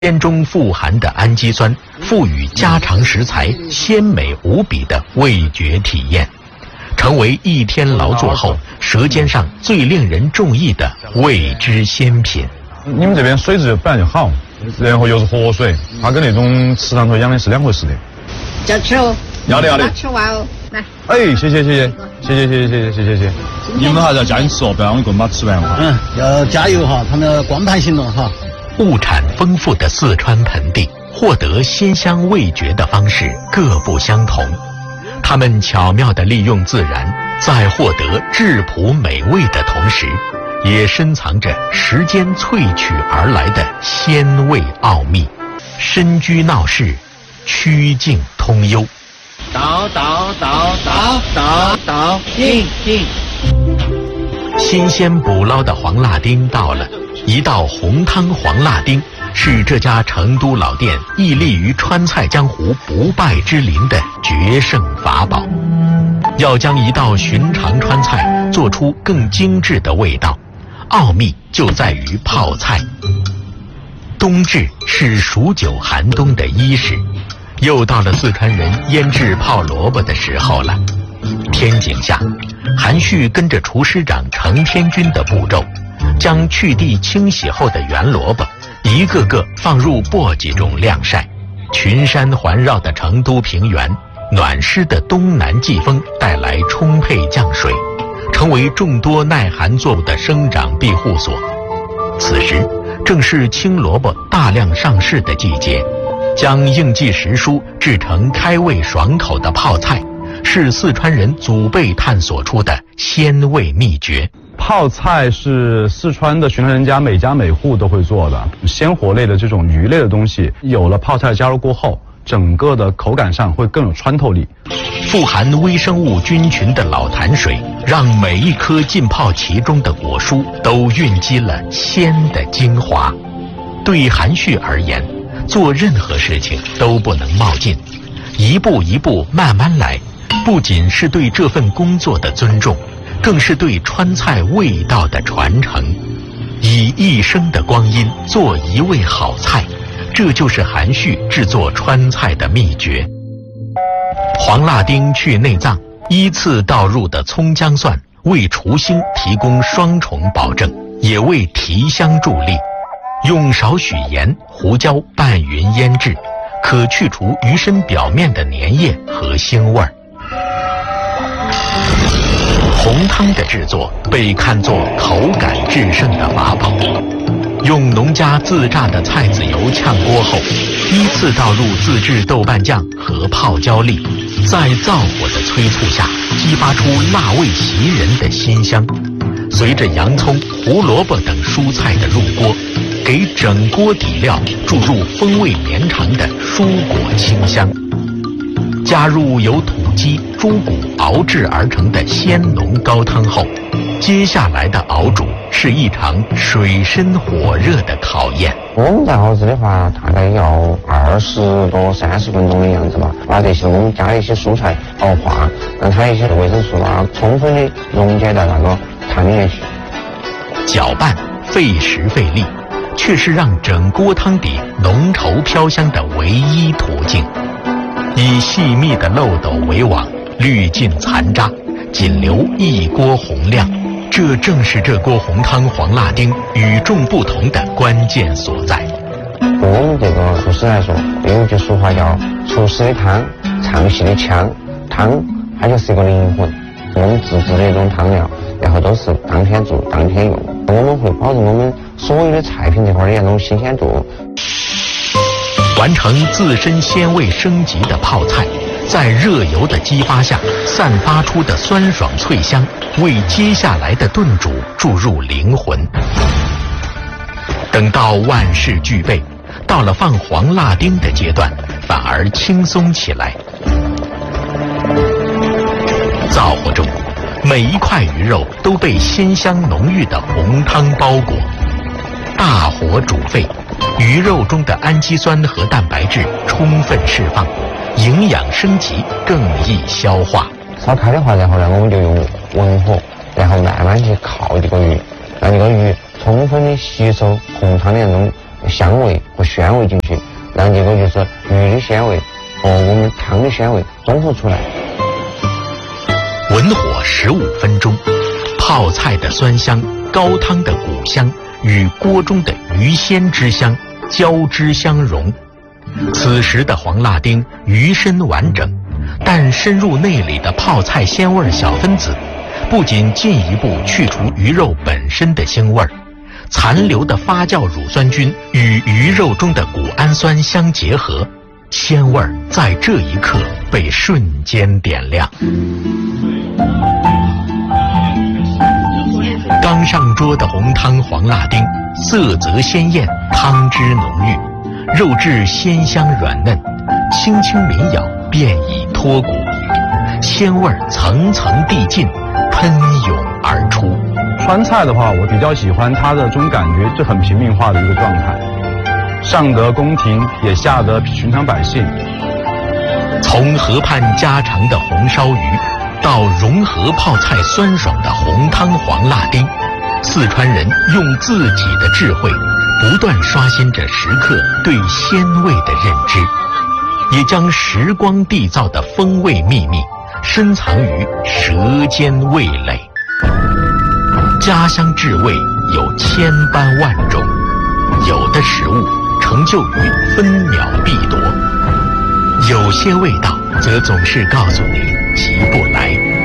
鲜中富含的氨基酸，赋予家常食材鲜美无比的味觉体验，成为一天劳作后舌尖上最令人中意的味之鲜品。 你们这边水质本来就好，然后又是活水，它跟那种池塘头养的是两回事的。 要吃哦， 要的。 吃完哦，来。 哎，谢谢。你们还是要加紧吃哦，不然我给我们把吃完哈。 要加油哈，他们光盘行动哈。 物产丰富的四川盆地，获得鲜香味觉的方式各不相同。他们巧妙地利用自然，在获得质朴美味的同时，也深藏着时间萃取而来的鲜味奥秘。深居闹市，曲径通幽。 倒，进。 新鲜捕捞的黄辣丁到了，一道红汤黄辣丁是这家成都老店屹立于川菜江湖不败之林的决胜法宝。要将一道寻常川菜做出更精致的味道，奥秘就在于泡菜。冬至是数九寒冬的伊始，又到了四川人腌制泡萝卜的时候了。天井下，韩旭跟着厨师长程天军的步骤，将去蒂清洗后的圆萝卜一个个放入簸箕中晾晒。群山环绕的成都平原，暖湿的东南季风带来充沛降水，成为众多耐寒作物的生长庇护所。此时正是青萝卜大量上市的季节，将应季时蔬制成开胃爽口的泡菜，是四川人祖辈探索出的鲜味秘诀。 泡菜是四川的寻常人家每家每户都会做的，鲜活类的这种鱼类的东西，有了泡菜加入过后，整个的口感上会更有穿透力。 富含微生物菌群的老坛水，让每一颗浸泡其中的果蔬都蕴积了鲜的精华。对韩旭而言，做任何事情都不能冒进，一步一步慢慢来，不仅是对这份工作的尊重，更是对川菜味道的传承。以一生的光阴做一味好菜，这就是韩旭制作川菜的秘诀。黄辣丁去内脏，依次倒入的葱姜蒜为厨腥提供双重保证，也为提香助力。用少许盐、胡椒拌匀腌制，可去除鱼身表面的粘液和腥味儿。红汤的制作被看作口感制胜的法宝。用农家自榨的菜籽油炝锅后，依次倒入自制豆瓣酱和泡椒粒，在灶火的催促下，激发出辣味袭人的辛香。随着洋葱、胡萝卜等蔬菜的入锅，给整锅底料注入风味绵长的蔬果清香。加入由土鸡、猪骨熬制而成的鲜浓高汤后，接下来的熬煮是一场水深火热的考验。 我们在熬制的话，大概要20多30分钟的样子吧，把这些我们加的一些蔬菜熬化，让它一些维生素充分的溶解到那个汤里面去。 搅拌费时费力，却是让整锅汤底浓稠飘香的唯一途径。以细密的漏斗为网，滤尽残渣，仅留一锅红亮。这正是这锅红汤黄辣丁与众不同的关键所在。 对我们这个厨师来说，有一句俗话叫厨师的汤，唱戏的腔，汤它就是一个灵魂。我们自制的一种汤料，然后都是当天做当天用，我们会保证我们所有的菜品这块的那种新鲜度。 完成自身鲜味升级的泡菜，在热油的激发下散发出的酸爽脆香，为接下来的炖煮注入灵魂。等到万事俱备，到了放黄辣丁的阶段，反而轻松起来。灶火中，每一块鱼肉都被鲜香浓郁的红汤包裹，大火煮沸，鱼肉中的氨基酸和蛋白质充分释放，营养升级，更易消化。 烧开的话，然后呢，我们就用文火，然后慢慢去烤这个鱼，让这个鱼充分的吸收红汤的那种香味和鲜味进去，让这个就是鱼的鲜味和我们汤的鲜味综合出来。 文火15分钟，泡菜的酸香、高汤的骨香与锅中的鱼鲜之香交织相融。此时的黄辣丁鱼身完整，但深入内里的泡菜鲜味小分子不仅进一步去除鱼肉本身的腥味儿，残留的发酵乳酸菌与鱼肉中的谷氨酸相结合，鲜味儿在这一刻被瞬间点亮。刚上桌的红汤黄辣丁，色泽鲜艳，汤汁浓郁，肉质鲜香软嫩，轻轻抿咬便已脱骨，鲜味层层递进，喷涌而出。 川菜的话，我比较喜欢它的这种感觉，就很平民化的一个状态，上得宫廷，也下得寻常百姓。 从河畔家常的红烧鱼，到融合泡菜酸爽的红汤黄辣丁，四川人用自己的智慧，不断刷新着食客对鲜味的认知，也将时光缔造的风味秘密深藏于舌尖味蕾。家乡智味有千般万种，有的食物成就于分秒必夺，有些味道则总是告诉你急不来。